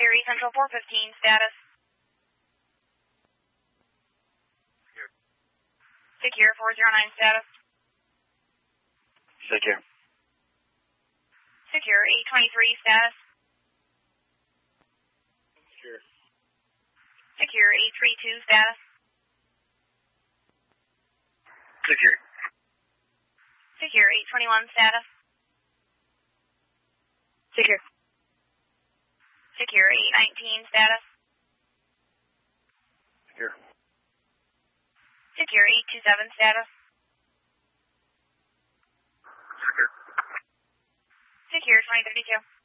Erie Central 415, status. Secure 409, status. Secure. Secure 823, status. Secure. Secure 832, status. Secure. Secure 821, status. Secure. Secure 819, status. Secure. Secure 827, status. Secure. Secure 2032.